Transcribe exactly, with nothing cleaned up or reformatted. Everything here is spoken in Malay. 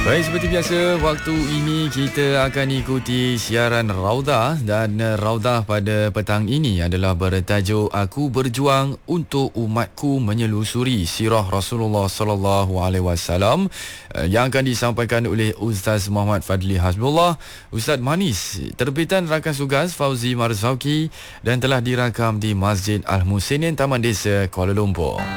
Baik, seperti biasa, waktu ini kita akan ikuti siaran Raudah, dan Raudah pada petang ini adalah bertajuk Aku Berjuang Untuk Umatku Menyelusuri Sirah Rasulullah sallallahu alaihi wasallam, yang akan disampaikan oleh Ustaz Muhammad Fadli Hasbullah, Ustaz Manis, terbitan Rakan Sugas Fauzi Marzauki, dan telah dirakam di Masjid Al-Musinin, Taman Desa, Kuala Lumpur.